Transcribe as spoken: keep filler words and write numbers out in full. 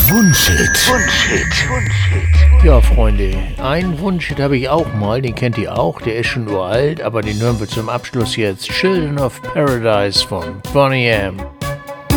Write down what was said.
Wunschhit. Wunschhit. Ja, Freunde, einen Wunschhit habe ich auch mal, den kennt ihr auch, der ist schon uralt, aber den hören wir zum Abschluss jetzt. Children of Paradise von Boney M.